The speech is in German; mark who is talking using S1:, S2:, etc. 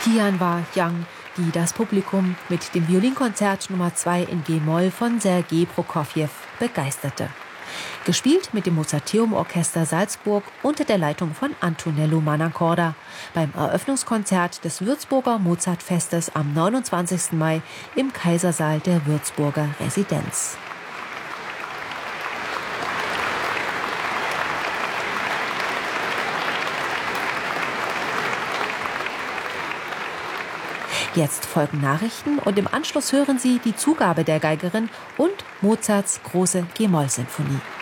S1: Tianwa Yang, die das Publikum mit dem Violinkonzert Nummer 2 in G-Moll von Sergei Prokofjew begeisterte. Gespielt mit dem Mozarteum-Orchester Salzburg unter der Leitung von Antonello Mannacorda beim Eröffnungskonzert des Würzburger Mozartfestes am 29. Mai im Kaisersaal der Würzburger Residenz. Jetzt folgen Nachrichten und im Anschluss hören Sie die Zugabe der Geigerin und Mozarts große G-Moll-Sinfonie.